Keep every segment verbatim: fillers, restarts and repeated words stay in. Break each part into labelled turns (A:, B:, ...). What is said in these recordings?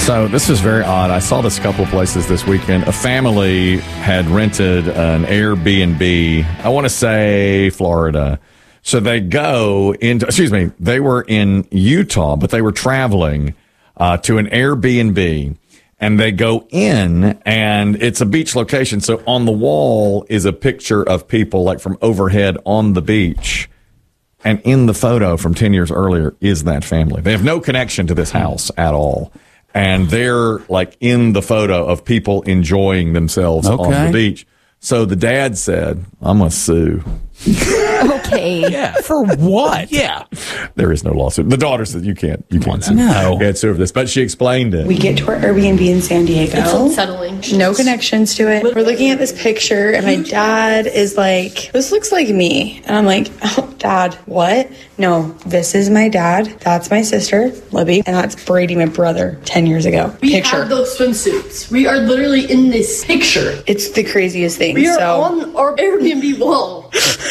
A: So this is very odd. I saw this a couple of places this weekend. A family had rented an Airbnb, I want to say Florida. So they go into, excuse me, they were in Utah, but they were traveling uh, to an Airbnb. And they go in, and it's a beach location. So on the wall is a picture of people, like from overhead on the beach. And in the photo from ten years earlier is that family. They have no connection to this house at all. And they're like in the photo of people enjoying themselves okay. on the beach. So the dad said, I'm going to sue.
B: Okay.
C: Yeah. For what?
A: Yeah. There is no lawsuit. The daughter said, you can't, you can't sue.
C: No.
A: You can't sue for this. But she explained it.
D: We get to our Airbnb in San Diego.
E: It's unsettling.
D: No connections to it. We're looking at this picture, and my dad is like, this looks like me. And I'm like, oh, Dad, what? No, this is my dad. That's my sister, Libby. And that's Brady, my brother, ten years ago.
E: We
D: picture.
E: have those swimsuits. We are literally in this picture.
D: It's the craziest thing.
E: We are
D: so.
E: on our Airbnb wall.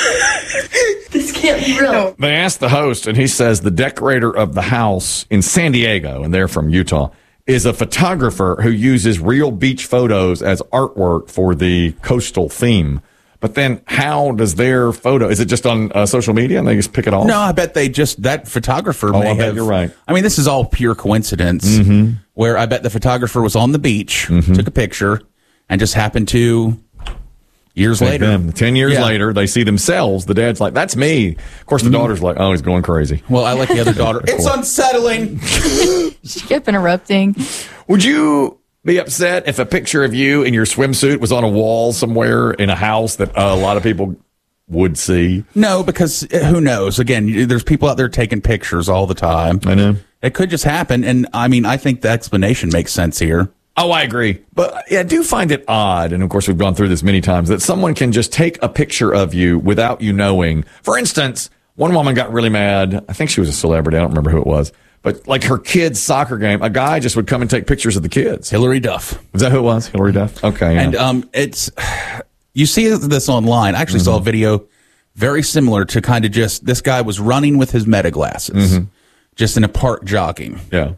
E: This can't be real. No.
A: They asked the host, and he says the decorator of the house in San Diego, and they're from Utah, is a photographer who uses real beach photos as artwork for the coastal theme. But then how does their photo, is it just on uh, social media and they just pick it off?
C: No, I bet they just, that photographer
A: oh,
C: may
A: I bet
C: have.
A: You're right.
C: I mean, this is all pure coincidence
A: mm-hmm.
C: where I bet the photographer was on the beach,
A: mm-hmm.
C: took a picture, and just happened to, years
A: Take
C: later.
A: Them. Ten years
C: yeah.
A: later, they see themselves. The dad's like, that's me. Of course, the mm-hmm. daughter's like, oh, he's going crazy.
C: Well, I like the other daughter. It's unsettling.
B: She kept interrupting.
A: Would you be upset if a picture of you in your swimsuit was on a wall somewhere in a house that uh, a lot of people would see?
C: No, because who knows? Again, there's people out there taking pictures all the time.
A: I know.
C: It could just happen. And I mean, I think the explanation makes sense here.
A: Oh, I agree. But yeah, I do find it odd, and of course we've gone through this many times, that someone can just take a picture of you without you knowing. For instance, one woman got really mad. I think she was a celebrity. I don't remember who it was. But like her kid's soccer game, a guy just would come and take pictures of the kids.
C: Hillary Duff.
A: Is that who it was? Hillary Duff? Okay. Yeah.
C: And um, it's, you see this online. I actually mm-hmm. saw a video very similar to kind of just, this guy was running with his meta glasses, mm-hmm. just in a park jogging.
A: Yeah.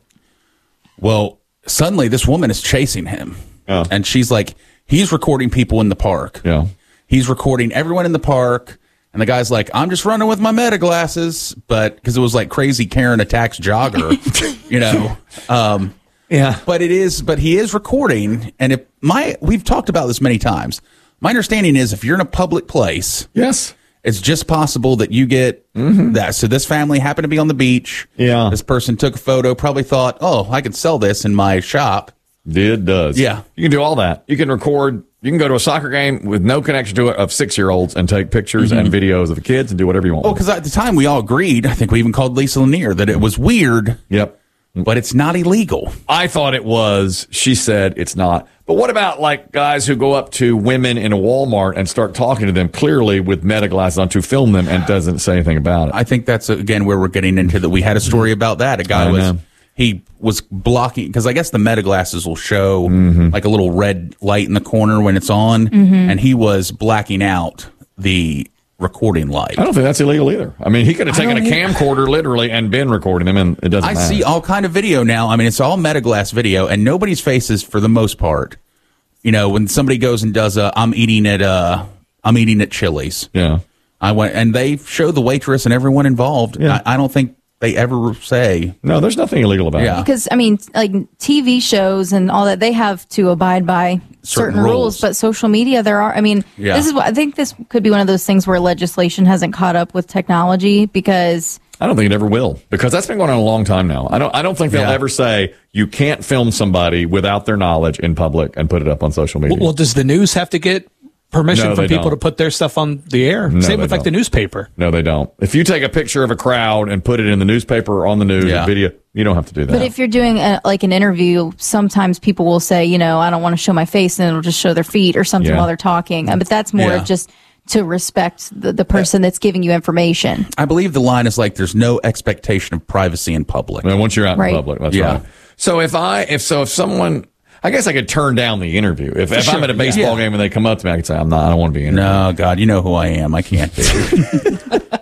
C: Well, suddenly this woman is chasing him.
A: Oh.
C: And she's like, he's recording people in the park.
A: Yeah.
C: He's recording everyone in the park. And the guy's like, I'm just running with my meta glasses. But because it was like crazy Karen attacks jogger, you know. Um,
A: yeah.
C: But it is, but he is recording. And if my, we've talked about this many times. My understanding is if you're in a public place.
A: Yes.
C: It's just possible that you get mm-hmm. that. So this family happened to be on the beach.
A: Yeah.
C: This person took a photo, probably thought, oh, I could sell this in my shop.
A: It does.
C: Yeah.
A: You can do all that. You can record, you can go to a soccer game with no connection to it of six-year-olds and take pictures mm-hmm. and videos of the kids and do whatever you want.
C: Oh, because at the time we all agreed, I think we even called Lisa Lanier, that it was weird.
A: Yep.
C: But it's not illegal.
A: I thought it was. She said it's not. But what about like guys who go up to women in a Walmart and start talking to them clearly with meta glasses on to film them and doesn't say anything about it?
C: I think that's, again, where we're getting into that. We had a story about that. A guy
A: I
C: was,
A: know.
C: he was blocking, because I guess the meta glasses will show
A: mm-hmm.
C: like a little red light in the corner when it's on.
B: Mm-hmm.
C: And he was blacking out the recording light.
A: I don't think that's illegal either. I mean, he could have taken a camcorder literally and been recording them, and it doesn't
C: I
A: matter.
C: see all kind of video now. I mean, it's all metaglass video, and nobody's faces for the most part. You know, when somebody goes and does a, I'm eating at, uh, I'm eating at Chili's.
A: Yeah.
C: I went, and they show the waitress and everyone involved.
A: Yeah.
C: I, I don't think they ever say.
A: No, there's nothing illegal about
C: Yeah.
A: it.
B: Because, I mean, like T V shows and all that, they have to abide by certain,
C: Certain
B: rules.
C: rules.
B: But social media, there are, I mean,
C: Yeah.
B: this is what I think this could be one of those things where legislation hasn't caught up with technology, because
A: I don't think it ever will, because that's been going on a long time now. I don't. I don't think they'll
C: Yeah.
A: ever say you can't film somebody without their knowledge in public and put it up on social media.
F: Well, does the news have to get permission
A: No,
F: from
A: they
F: people
A: don't.
F: to put their stuff on the air?
A: No,
F: Same
A: they
F: with like
A: don't.
F: the newspaper.
A: No, they don't. If you take a picture of a crowd and put it in the newspaper or on the news
C: Yeah.
A: or video, you don't have to do that.
B: But if you're doing a, like an interview, sometimes people will say, you know, I don't want to show my face, and it'll just show their feet or something
A: Yeah.
B: while they're talking. Uh, But that's more
C: Yeah.
B: of just to respect the, the person that's giving you information.
C: I believe the line is like, there's no expectation of privacy in public.
A: I mean, once you're out
B: Right.
A: in public, that's
C: Yeah.
A: right. So if I, if so, if someone, I guess I could turn down the interview. If, if I'm
F: Sure,
A: at a baseball
C: yeah.
A: game and they come up to me, I could say, I'm not, I don't want to be interviewed.
C: No, God, you know who I am. I can't be.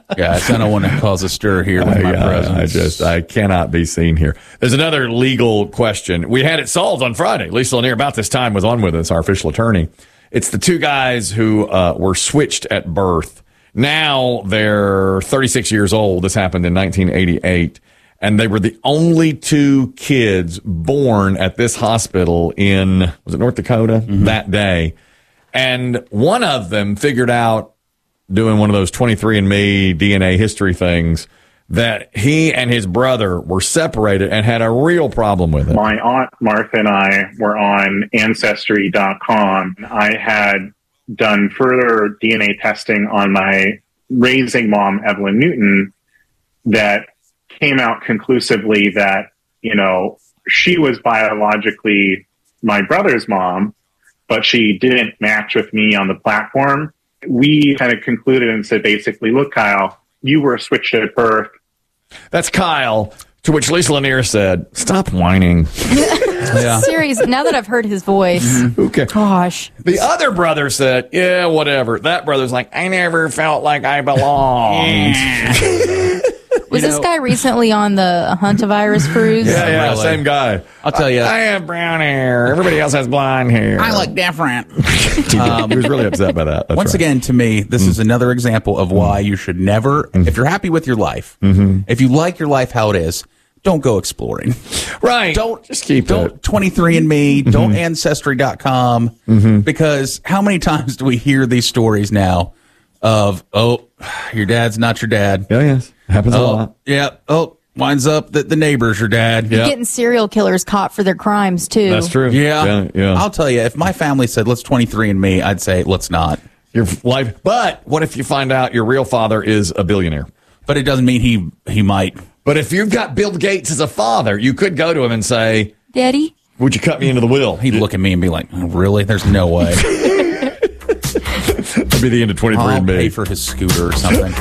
C: Guys, I don't want to cause a stir here with
A: I,
C: my
A: I,
C: presence.
A: I just, I cannot be seen here. There's another legal question. We had it solved on Friday. Lisa Lanier, about this time, was on with us, our official attorney. It's the two guys who uh, were switched at birth. Now they're thirty-six years old. This happened in nineteen eighty-eight. And they were the only two kids born at this hospital in, was it North Dakota, mm-hmm. that day. And one of them figured out, doing one of those twenty-three and me D N A history things, that he and his brother were separated and had a real problem with it.
G: My aunt Martha and I were on Ancestry dot com. I had done further D N A testing on my raising mom, Evelyn Newton, that came out conclusively that, you know, she was biologically my brother's mom, but she didn't match with me on the platform. We kind of concluded and said, basically, look, Kyle, you were switched at birth.
A: That's Kyle, to which Lisa Lanier said, stop whining.
C: Yeah.
B: Serious. Now that I've heard his voice.
A: Mm-hmm. Okay.
B: Gosh.
A: The other brother said, yeah, whatever. That brother's like, I never felt like I belonged.
B: Was
C: You
B: this
C: know-
B: guy recently on the Hantavirus cruise?
A: Yeah, yeah,
C: really.
A: same guy.
C: I'll tell you.
A: I, I have brown hair. Everybody else has blonde hair.
C: I look different.
A: he, um, he was really upset by that. That's
C: Once
A: right.
C: again, to me, this is another example of why you should never, if you're happy with your life, if you like your life how it is, don't go exploring.
A: Right.
C: Don't
A: just keep
C: don't
A: it.
C: twenty-three and me, don't ancestry dot com, because how many times do we hear these stories now of, oh, your dad's not your dad.
A: Yeah, yes. Happens a
C: Oh,
A: lot.
C: yeah. Oh, winds up that the neighbor's your dad.
A: Yeah.
B: Getting serial killers caught for their crimes, too.
A: That's true.
C: Yeah.
A: Yeah. yeah.
C: I'll tell you, if my family said, let's twenty-three and me, I'd say, let's not.
A: Your life. But what if you find out your real father is a billionaire?
C: But it doesn't mean he he might.
A: But if you've got Bill Gates as a father, you could go to him and say,
B: Daddy?
A: would you cut me into the will?
C: He'd look at me and be like, oh, really? There's no way.
A: That'd be the end of twenty-three
C: I'll
A: and me.
C: pay for his scooter or something.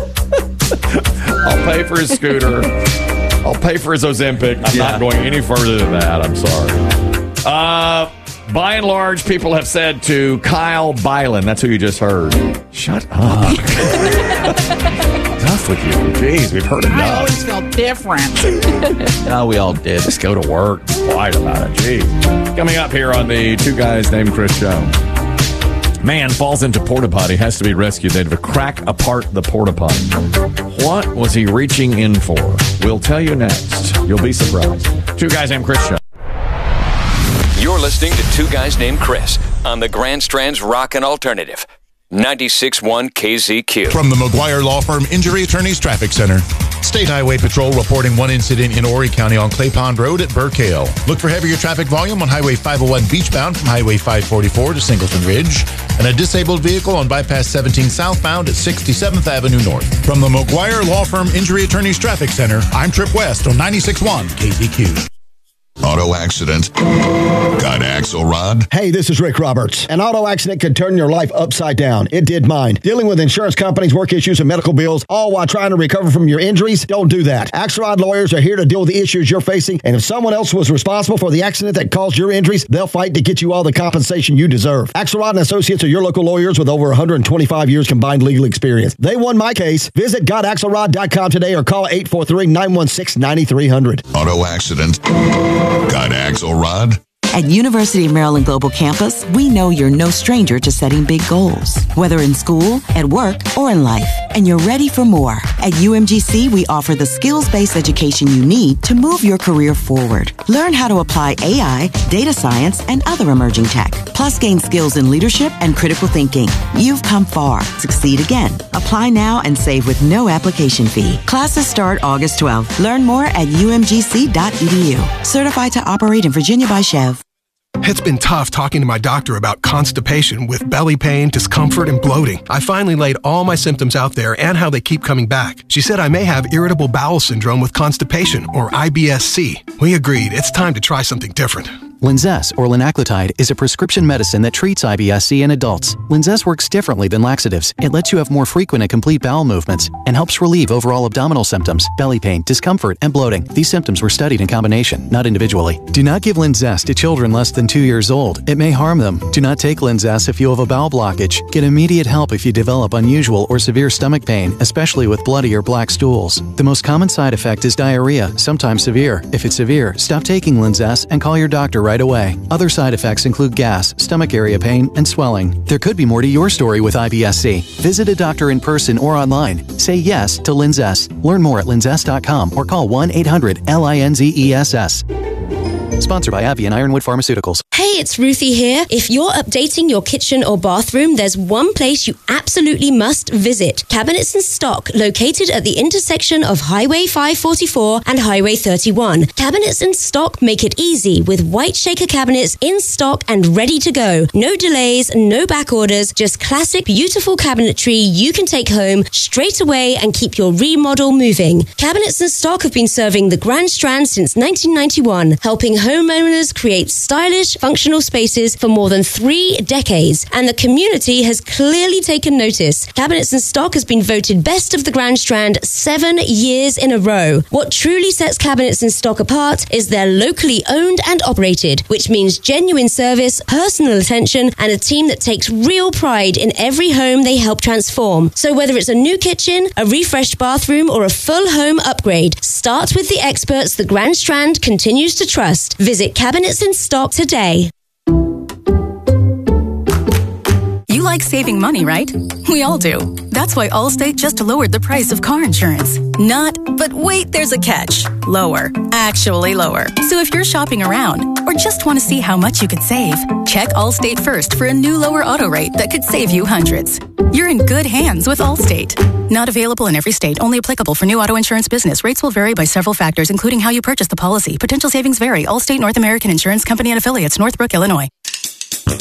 A: I'll pay for his scooter. I'll pay for his Ozempic. I'm
C: Yeah.
A: not going any further than that. I'm sorry. Uh, by and large, people have said to Kyle Byland, that's who you just heard, shut up. Enough with you. Jeez, we've heard enough.
C: felt different. No, we all did.
A: Just go to work. Be quiet about it. Jeez. Coming up here on the Two Guys Named Chris show. Man falls into porta potty, has to be rescued. They had to crack apart the porta potty. What was he reaching in for? We'll tell you next. You'll be surprised. Two Guys Named Chris show.
H: You're listening to Two Guys Named Chris on the Grand Strand's Rockin' Alternative. ninety-six point one K Z Q.
I: From the McGuire Law Firm Injury Attorneys Traffic Center. State Highway Patrol reporting one incident in Horry County on Clay Pond Road at Burke Hill. Look for heavier traffic volume on Highway five oh one beachbound from Highway five forty-four to Singleton Ridge, and a disabled vehicle on Bypass seventeen southbound at sixty-seventh Avenue North. From the McGuire Law Firm Injury Attorneys Traffic Center, I'm Trip West on ninety-six point one K Z Q.
J: Auto accident. Got Axelrod?
K: Hey, this is Rick Roberts. An auto accident could turn your life upside down. It did mine. Dealing with insurance companies, work issues, and medical bills, all while trying to recover from your injuries? Don't do that. Axelrod lawyers are here to deal with the issues you're facing, and if someone else was responsible for the accident that caused your injuries, they'll fight to get you all the compensation you deserve. Axelrod and Associates are your local lawyers with over one hundred twenty-five years combined legal experience. They won my case. Visit got axelrod dot com today or call eight four three, nine one six, nine three zero zero.
J: Auto accident. Got Axelrod?
L: At University of Maryland Global Campus, we know you're no stranger to setting big goals, whether in school, at work, or in life, and you're ready for more. At U M G C, we offer the skills-based education you need to move your career forward. Learn how to apply A I, data science, and other emerging tech, plus gain skills in leadership and critical thinking. You've come far. Succeed again. Apply now and save with no application fee. Classes start August twelfth. Learn more at U M G C dot E D U. Certified to operate in Virginia by Chev.
M: It's been tough talking to my doctor about constipation with belly pain, discomfort, and bloating. I finally laid all my symptoms out there and how they keep coming back. She said I may have irritable bowel syndrome with constipation, or I B S C. We agreed it's time to try something different.
N: Linzess, or linaclotide, is a prescription medicine that treats I B S C in adults. Linzess works differently than laxatives. It lets you have more frequent and complete bowel movements and helps relieve overall abdominal symptoms, belly pain, discomfort, and bloating. These symptoms were studied in combination, not individually. Do not give Linzess to children less than two years old. It may harm them. Do not take Linzess if you have a bowel blockage. Get immediate help if you develop unusual or severe stomach pain, especially with bloody or black stools. The most common side effect is diarrhea, sometimes severe. If it's severe, stop taking Linzess and call your doctor right away. Other side effects include gas, stomach area pain, and swelling. There could be more to your story with I B S C. Visit a doctor in person or online. Say yes to Linzess. Learn more at linzess dot com or call one eight hundred L I N Z E S S. Sponsored by AbbVie and Ironwood Pharmaceuticals.
O: Hey, it's Ruthie here. If you're updating your kitchen or bathroom, there's one place you absolutely must visit. Cabinets in Stock, located at the intersection of Highway five forty-four and Highway thirty-one. Cabinets in Stock make it easy with white shaker cabinets in stock and ready to go. No delays, no back orders, just classic, beautiful cabinetry you can take home straight away and keep your remodel moving. Cabinets in Stock have been serving the Grand Strand since nineteen ninety-one, helping homeowners create stylish, functional spaces for more than three decades, and the community has clearly taken notice. Cabinets in Stock has been voted best of the Grand Strand seven years in a row. What truly sets Cabinets in Stock apart is they're locally owned and operated, which means genuine service, personal attention, and a team that takes real pride in every home they help transform. So whether it's a new kitchen, a refreshed bathroom, or a full home upgrade, start with the experts the Grand Strand continues to trust. Visit Cabinets in Stock today.
P: You like saving money, right? We all do. That's why Allstate just lowered the price of car insurance. Not, but wait, there's a catch. Lower. Actually lower. So if you're shopping around or just want to see how much you could save, check Allstate first for a new lower auto rate that could save you hundreds. You're in good hands with Allstate. Not available in every state. Only applicable for new auto insurance business. Rates will vary by several factors, including how you purchase the policy. Potential savings vary. Allstate North American Insurance Company and Affiliates, Northbrook, Illinois.